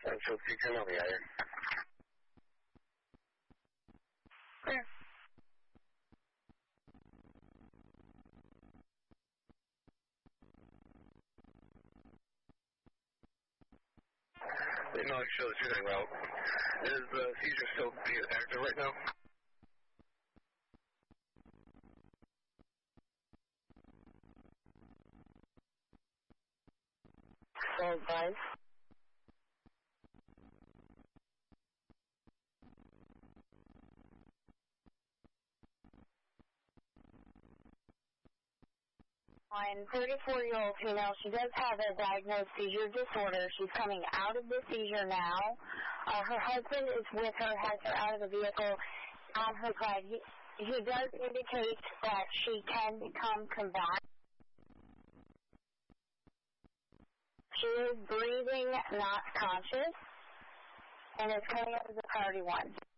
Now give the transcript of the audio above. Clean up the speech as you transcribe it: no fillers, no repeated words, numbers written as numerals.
So seizure no reaction. Clear. No, it shows you're doing well. Is the seizure still being active right now? So advise. On 34-year-old female, she does have a diagnosed seizure disorder. She's coming out of the seizure now. Her husband is with her, has her out of the vehicle on her side. He does indicate that she can become combative. She is breathing, not conscious, and is coming up as a priority 1.